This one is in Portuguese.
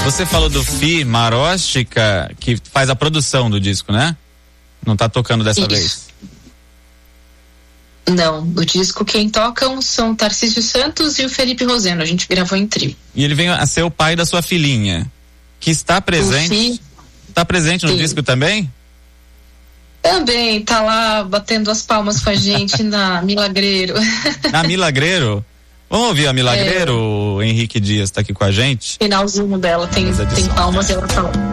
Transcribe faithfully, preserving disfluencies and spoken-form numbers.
Você falou do Fi Maróstica, que faz a produção do disco, né? Não tá tocando dessa Isso. vez. Não, o disco quem tocam são Tarcísio Santos e o Felipe Roseno, a gente gravou em trio. E ele vem a ser o pai da sua filhinha, que está presente. Está presente no Sim. disco também? Também, tá lá batendo as palmas com a gente na Milagreiro. Na Milagreiro? Vamos ouvir a Milagreiro? É. O Henrique Dias tá aqui com a gente. Finalzinho dela, tem, tem palmas e ela tá lá.